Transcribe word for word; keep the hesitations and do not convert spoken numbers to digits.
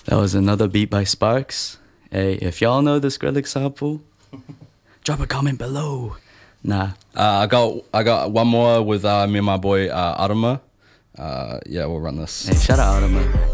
That was another beat by Sparks. Hey, if y'all know the Skrillex sample, drop a comment below. Nah. Uh, I got I got one more with uh, me and my boy uh, Adama. Uh, yeah, we'll run this. Hey, shout out Ottoman.